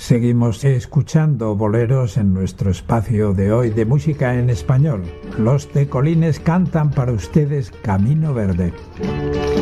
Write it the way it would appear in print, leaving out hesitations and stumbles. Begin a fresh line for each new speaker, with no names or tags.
Seguimos escuchando boleros en nuestro espacio de hoy de música en español. Los Tecolines cantan para ustedes Camino Verde.